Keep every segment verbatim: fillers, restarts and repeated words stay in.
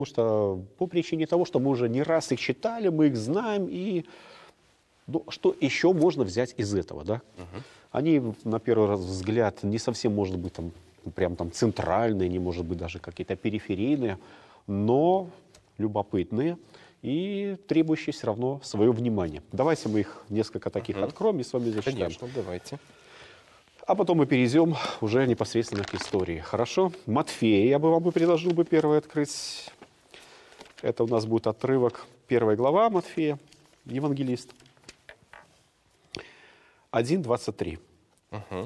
что по причине того, что мы уже не раз их читали, мы их знаем, и ну, что еще можно взять из этого, да? Угу. Они, на первый раз взгляд, не совсем, может быть, там, прям там центральные, не может быть даже какие-то периферийные, но любопытные и требующие все равно свое внимание. Давайте мы их несколько таких угу. откроем и с вами зачитаем. Конечно, давайте. А потом мы перейдем уже непосредственно к истории. Хорошо? Матфея я бы вам бы предложил бы первое открыть. Это у нас будет отрывок, первая глава Матфея, евангелист. один двадцать три. Угу.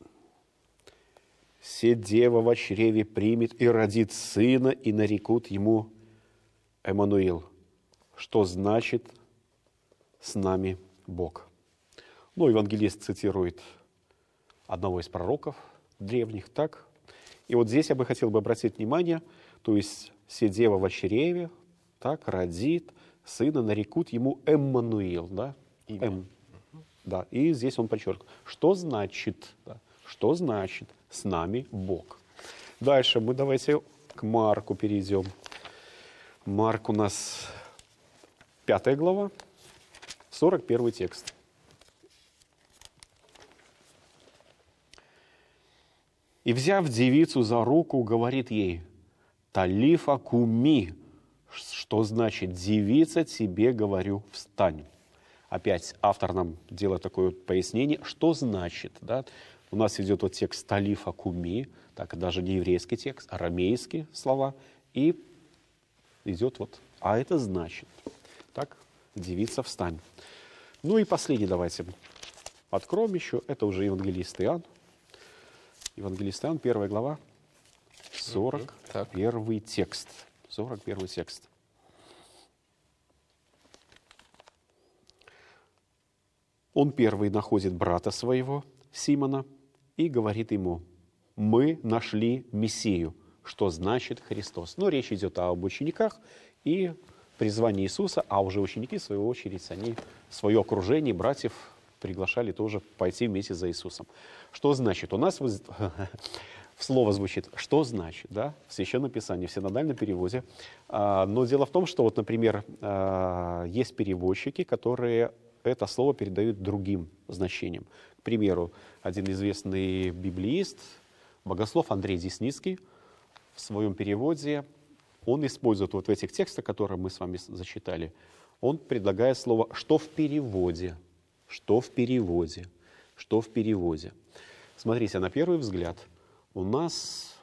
«Се дева во чреве примет и родит сына, и нарекут ему Эммануил», что значит «с нами Бог». Ну, евангелист цитирует одного из пророков древних, так? И вот здесь я бы хотел бы обратить внимание, то есть «се дева во чреве», так, родит сына, нарекут ему Эммануил, да? Эм. Да, и здесь он подчеркивает, что значит, да, что значит «с нами Бог». Дальше мы давайте к Марку перейдем. Марк у нас пятая глава, сорок первый текст. «И, взяв девицу за руку, говорит ей: Талифа куми», что значит «девица, тебе говорю, встань». Опять автор нам делает такое вот пояснение, что значит, да? У нас идет вот текст «талифа куми», так даже не еврейский текст, а арамейские слова, и идет вот «а это значит». Так, «девица, встань». Ну и последний давайте откроем еще, это уже евангелист Иоанн. Евангелист Иоанн, первая глава, сорок первый текст. сорок первый текст. Он первый находит брата своего, Симона, и говорит ему: «Мы нашли Мессию», что значит Христос. Но речь идет об учениках и призвании Иисуса, а уже ученики, в свою очередь, они свое окружение, братьев, приглашали тоже пойти вместе за Иисусом. Что значит? У нас слово звучит «что значит», да, в Священном Писании, в синодальном переводе. Но дело в том, что, вот, например, есть переводчики, которые это слово передают другим значением. К примеру, один известный библеист, богослов Андрей Десницкий, в своем переводе, он использует вот в этих текстах, которые мы с вами зачитали, он предлагает слово «что в переводе», «что в переводе», «что в переводе». Смотрите, на первый взгляд у нас,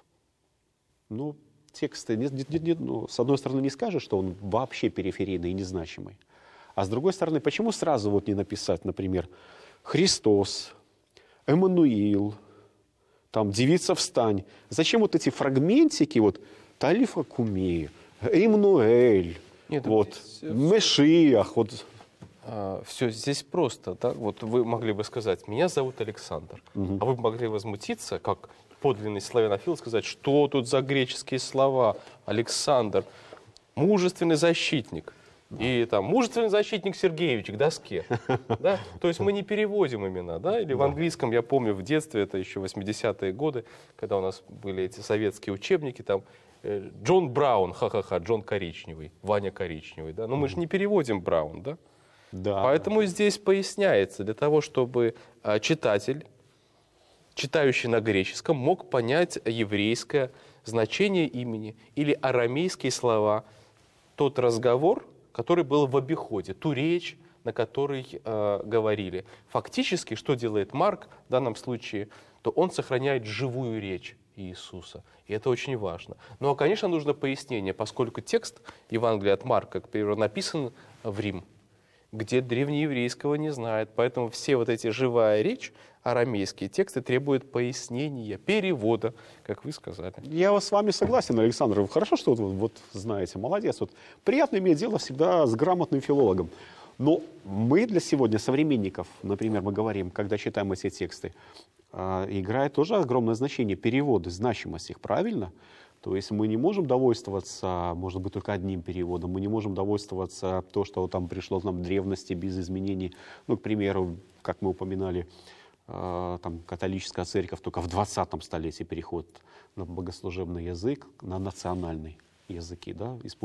ну, тексты, не, не, не, ну, с одной стороны, не скажешь, что он вообще периферийный и незначимый. А с другой стороны, почему сразу вот не написать, например, «Христос», «Эммануил», там «Девица, встань». Зачем вот эти фрагментики, вот «Талифа куми», «Эммануэль», вот, здесь... «Мешиах», вот. А, все здесь просто, да? Вот вы могли бы сказать: «Меня зовут Александр», угу. А вы могли возмутиться, как подлинный славянофил, сказать: «Что тут за греческие слова? Александр, мужественный защитник». И там «мужественный защитник Сергеевич» к доске. Да? То есть мы не переводим имена. Да? Или в английском, я помню, в детстве, это еще восьмидесятые годы, когда у нас были эти советские учебники, там э, Джон Браун, ха-ха-ха, Джон Коричневый, Ваня Коричневый. Да? Но мы же не переводим Браун. Да? Да. Поэтому здесь поясняется, для того, чтобы э, читатель, читающий на греческом, мог понять еврейское значение имени или арамейские слова, тот разговор, который был в обиходе, ту речь, на которой э, говорили. Фактически, что делает Марк в данном случае, то он сохраняет живую речь Иисуса. И это очень важно. Ну, а, конечно, нужно пояснение, поскольку текст Евангелия от Марка, к примеру, написан в Рим, где древнееврейского не знает. Поэтому все вот эти живая речь, арамейские тексты требуют пояснения, перевода, как вы сказали. Я с вами согласен, Александр. Хорошо, что вот, вот знаете, молодец. Вот приятно иметь дело всегда с грамотным филологом. Но мы для сегодня, современников, например, мы говорим, когда читаем эти тексты, э, играет тоже огромное значение переводы, значимость их, правильно? То есть мы не можем довольствоваться, может быть, только одним переводом, мы не можем довольствоваться то, что там пришло нам в древности без изменений. Ну, к примеру, как мы упоминали, э, там католическая церковь только в двадцатом столетии переход на богослужебный язык, на национальный языки, да, использует.